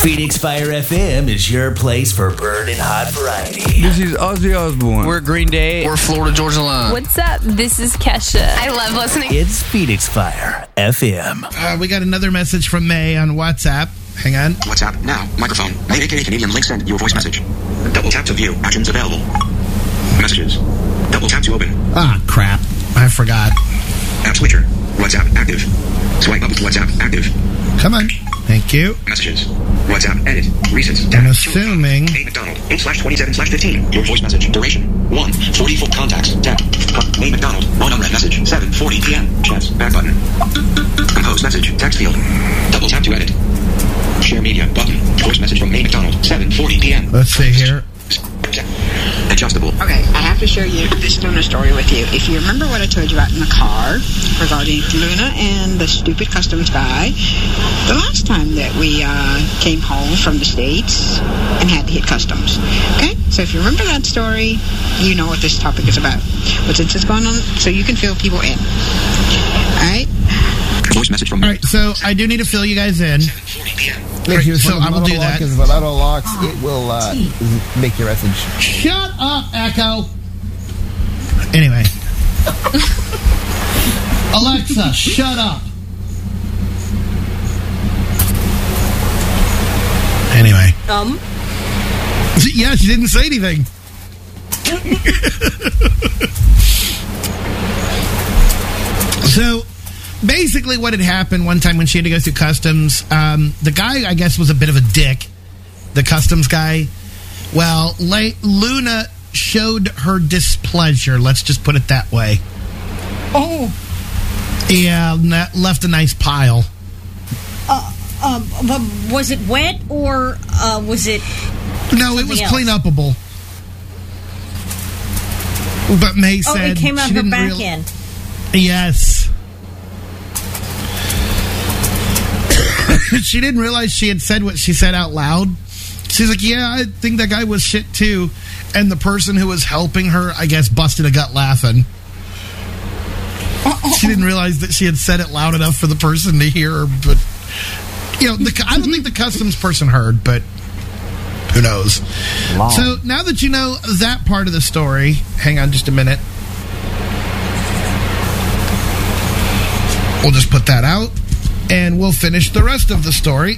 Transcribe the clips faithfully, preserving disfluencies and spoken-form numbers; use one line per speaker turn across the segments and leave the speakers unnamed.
Phoenix Fire F M is your place for burning hot variety.
This is Ozzy Osbourne.
We're Green Day.
We're Florida Georgia Line.
What's up? This is Kesha.
I love listening.
It's Phoenix Fire F M.
Uh, we got another message from May on WhatsApp. Hang on.
WhatsApp now. Microphone. May aka Canadian link send your voice message. Double tap to view. Actions available. Messages. Double tap to open.
Ah, crap. I forgot.
App switcher. WhatsApp active. Swipe up with WhatsApp active.
Come on. Thank you.
Messages. WhatsApp edit. Recent.
I'm assuming.
A McDonald. eight slash twenty-seven slash fifteen. Your voice message. Duration. one. forty-four contacts. Tap. A McDonald. One unread message. seven forty p.m. Chat. Back button. Compose message. Text field. Double tap to edit. Share media. Button. Voice message from A McDonald. seven forty p.m.
Let's see here.
Adjustable.
Okay, I have to share you this Luna story with you. If you remember what I told you about in the car regarding Luna and the stupid customs guy, the last time that we uh, came home from the States and had to hit customs. Okay, so if you remember that story, you know what this topic is about. But since it's going on, so you can fill people in. All right?
Voice message from.
All right, so I do need to fill you guys in.
Make sure
So I will do that.
Because if it auto locks, it will uh, make your message.
Shut up, Echo. Anyway. Alexa, shut up. Anyway.
Um.
Yeah, she didn't say anything. So, basically what had happened one time when she had to go through customs, um, the guy, I guess, was a bit of a dick. The customs guy. Well, La- Luna showed her displeasure. Let's just put it that way.
Oh.
Yeah, na- left a nice pile.
Uh, uh, but was it wet or uh, was it...
No, it was
else?
clean upable. But May
Oh,
said
it came out
she
her
didn't
back
real-
end.
Yes. She didn't realize she had said what she said out loud. She's like, yeah, I think that guy was shit too. And the person who was helping her, I guess, busted a gut laughing. She didn't realize that she had said it loud enough for the person to hear. But, you know, the, I don't think the customs person heard, but who knows?
Wow.
So now that you know that part of the story, hang on just a minute. We'll just put that out, and we'll finish the rest of the story.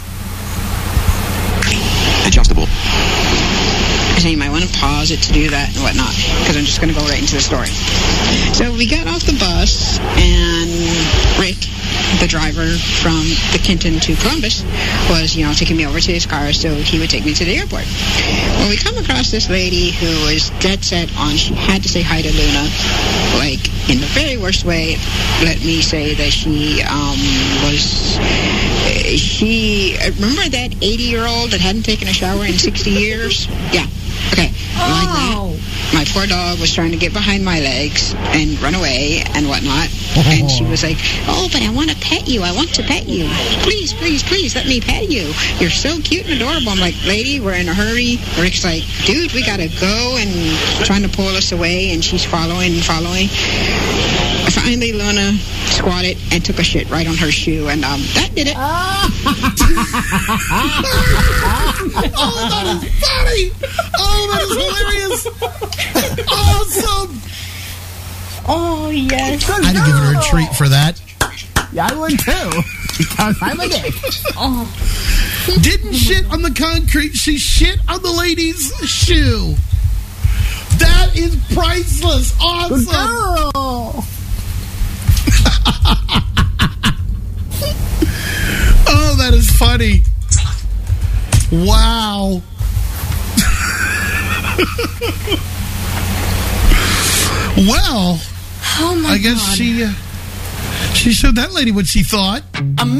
Adjustable.
So you might want to pause it to do that and whatnot, because I'm just going to go right into the story. So we got off the bus, and Rick, the driver from the Kenton to Columbus, was, you know, taking me over to his car so he would take me to the airport. Well, we come across this lady who was dead set on, she had to say hi to Luna, like, in the very worst way. Let me say that she um, was... She... Remember that eighty-year-old that hadn't taken a shower in sixty years? Yeah. Okay. Like
Oh.
that. My poor dog was trying to get behind my legs and run away and whatnot. And she was like, oh, but I want to pet you. I want to pet you. Please, please, please, let me pet you. You're so cute and adorable. I'm like, lady, we're in a hurry. Rick's like, dude, we got to go, and trying to pull us away, and she's following and following. Finally, Luna squatted and took a shit right on her shoe, and um, that did it.
Oh, that is funny! Oh, that is hilarious! Awesome!
Oh, yes.
I'd have given her a treat for that.
Yeah, I would too. Because I'm a dick.
Oh.
Didn't shit on the concrete, she shit on the lady's shoe. That is priceless. Awesome.
Good girl.
Oh, that is funny. Wow. Well,
Oh my
I guess
God.
she uh, she showed that lady what she thought.